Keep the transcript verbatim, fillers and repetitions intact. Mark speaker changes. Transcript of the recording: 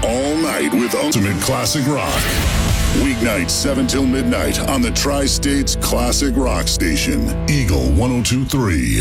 Speaker 1: all night with ultimate classic rock. Weeknights seven till midnight on the Tri-States Classic Rock Station, Eagle one oh two point three.